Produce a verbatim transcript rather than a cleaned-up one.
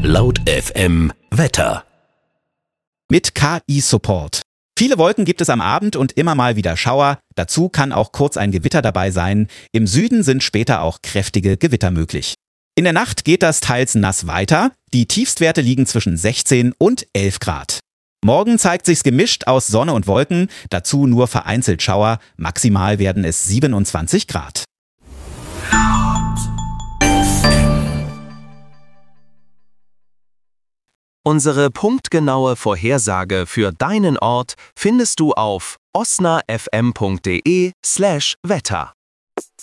Laut F M Wetter. Mit K I-Support. Viele Wolken gibt es am Abend und immer mal wieder Schauer. Dazu kann auch kurz ein Gewitter dabei sein. Im Süden sind später auch kräftige Gewitter möglich. In der Nacht geht das teils nass weiter. Die Tiefstwerte liegen zwischen sechzehn und elf Grad. Morgen zeigt sich's gemischt aus Sonne und Wolken. Dazu nur vereinzelt Schauer. Maximal werden es siebenundzwanzig Grad. Unsere punktgenaue Vorhersage für deinen Ort findest du auf osnafm punkt de slash Wetter.